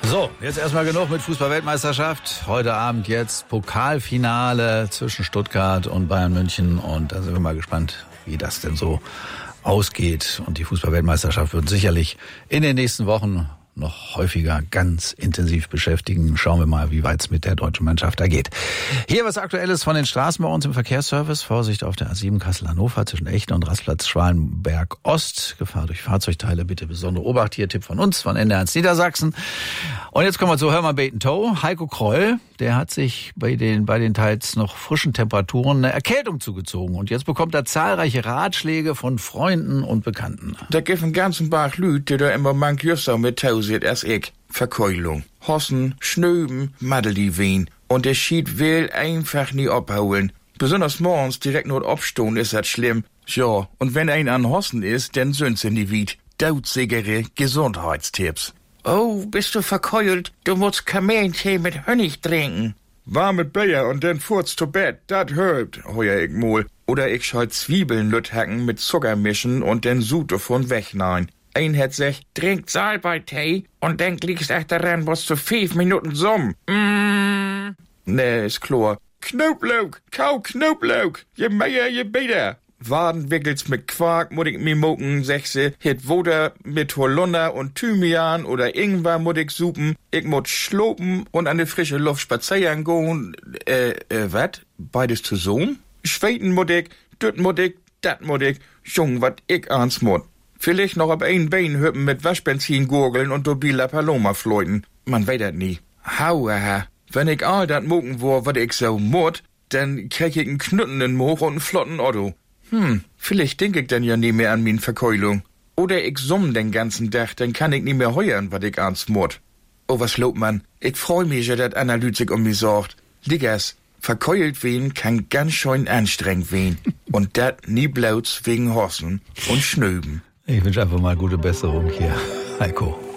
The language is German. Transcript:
So, jetzt erstmal genug mit Fußball-Weltmeisterschaft. Heute Abend jetzt Pokalfinale zwischen Stuttgart und Bayern München. Und da sind wir mal gespannt, wie das denn so ausgeht. Und die Fußball-Weltmeisterschaft wird sicherlich in den nächsten Wochen noch häufiger ganz intensiv beschäftigen. Schauen wir mal, wie weit es mit der deutschen Mannschaft da geht. Hier was Aktuelles von den Straßen bei uns im Verkehrsservice. Vorsicht auf der A7 Kassel-Hannover zwischen Echten und Rastplatz Schwalenberg-Ost. Gefahr durch Fahrzeugteile, bitte besondere Obacht. Hier Tipp von uns, von NDR1 Niedersachsen. Und jetzt kommen wir zu Hörmann Beten Tow. Heiko Kroll, der hat sich bei den teils noch frischen Temperaturen eine Erkältung zugezogen. Und jetzt bekommt er zahlreiche Ratschläge von Freunden und Bekannten. Da gibt einen ganzen Bach Lüd, die da immer manch Jusser mit Tausend als ich. Verkeulung, Hossen, Schnöben, Madeli wehen. Und der Schied will einfach nie abhauen. Besonders morgens direkt nur abstehen ist das schlimm. Ja, und wenn ein an Hossen ist, dann sind's in die Wied. Dautsichere Gesundheitstipps. Oh, bist du verkeult? Du musst Kamillentee mit Honig trinken. Warme Bier und dann furzt zu Bett, dat hilft, heuer ich mal. Oder ich schall Zwiebeln lüthacken mit Zucker mischen und dann Sud davon wegnein. Ein hat sich, trinkt Salbei-Tee und dann liegst echt daran, was zu 5 Minuten summ. Nee, ist klar. Knoblauch, kau Knoblauch, je mehr, je besser. Wadenwickels mit Quark, muss ich mir mucken, sechse, hit Woder mit Holunder und Thymian oder Ingwer muss ich supen. Ich muss schlopen und an die frische Luft spazieren gehen. Wat? Beides zusammen? Schweden muss ich, düt muss ich, dat muss ich, Jung, wat ich ans muss. Vielleicht noch ab ein Bein hüppen mit Waschbenzin gurgeln und durch La Paloma fleuten. Man weiß das nie. Hauaha. Wenn ich all dat mucken wo, wat ich so mut, dann krieg ich einen Knütten in Moch und einen flotten Otto. Vielleicht denk ich dann ja nie mehr an min Verkeulung. Oder ich summ den ganzen Tag, dann kann ich nie mehr heuern, wat ich ans mut. Oh, was lobt man? Ich freu mich ja, dat Analytik um mich sorgt. Liggers, verkeult wehen kann ganz schön anstrengend wehen. Und dat nie bloß wegen Hossen und Schnöben. Ich wünsche einfach mal gute Besserung hier, Heiko.